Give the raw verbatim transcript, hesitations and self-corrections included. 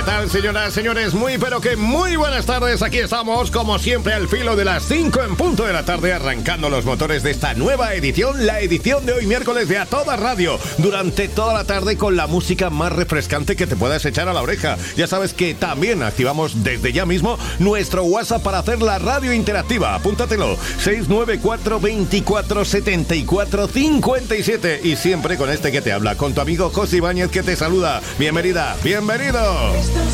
tal, señoras, señores? Muy, pero que muy buenas tardes. Aquí estamos, como siempre, al filo de las cinco en punto de la tarde, arrancando los motores de esta nueva edición, la edición de hoy miércoles de A Toda Radio, durante toda la tarde con la música más refrescante que te puedas echar a la oreja. Ya sabes que también activamos desde ya mismo nuestro WhatsApp para hacer la radio interactiva. Apúntatelo, seis nueve cuatro, veinticuatro, setenta y cuatro, cincuenta y siete. Y siempre con este que te habla, con tu amigo José Ibáñez, que te saluda. Bienvenida, bienvenido.